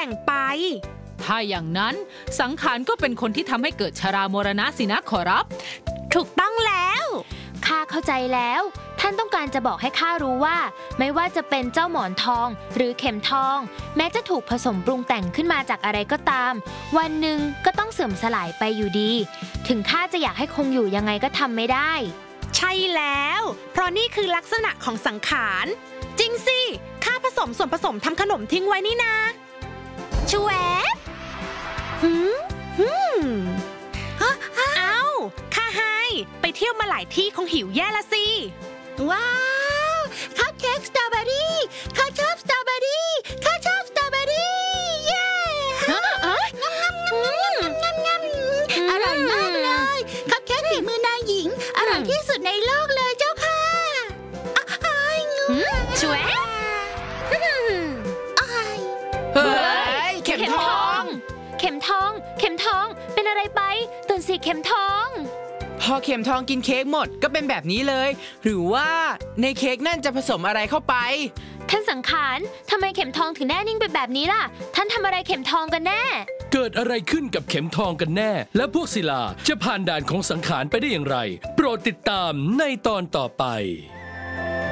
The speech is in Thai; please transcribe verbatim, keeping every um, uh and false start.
แต่งไปถ้าอย่างนั้นสังขารก็เป็นคนที่ทำให้เกิดชรามรณะสินะขอรับถูกต้องแล้วข้าเข้าใจแล้วท่านต้องการจะบอกให้ข้ารู้ว่าไม่ว่าจะเป็นเจ้าหมอนทองหรือเข็มทองแม้จะถูกผสมปรุงแต่งขึ้นมาจากอะไรก็ตามวันหนึ่งก็ต้องเสื่อมสลายไปอยู่ดีถึงข้าจะอยากให้คงอยู่ยังไงก็ทำไม่ได้ใช่แล้วเพราะนี่คือลักษณะของสังขารจริงสิข้าผสมส่วนผสมทำขนมทิ้งไว้นี่นะชวบหืมหืมเอาข้าให้ไปเที่ยวมาหลายที่คงหิวแย่ละสิว้าวคัพเค้กสตรอเบอรี่ข้าชอบสตรอเบอรี่ข้าชอบสตรอเบอรี่เย้อร่อยมากเลยคัพเค้กฝีมือนายหญิงอร่อยที่สุดในโลกเลยเจ้าค่ะชวบเฮ้ยเข็มทองเข็มทองเข็มทองเป็นอะไรไปตื่นสิเข็มทองพอเข็มทองกินเค้กหมดก็เป็นแบบนี้เลยหรือว่าในเค้กนั่นจะผสมอะไรเข้าไปท่านสังขารทำไมเข็มทองถึงแน่นิ่งไปแบบนี้ล่ะท่านทำอะไรเข็มทองกันแน่เกิดอะไรขึ้นกับเข็มทองกันแน่และพวกศิลาจะผ่านด่านของสังขารไปได้อย่างไรโปรดติดตามในตอนต่อไป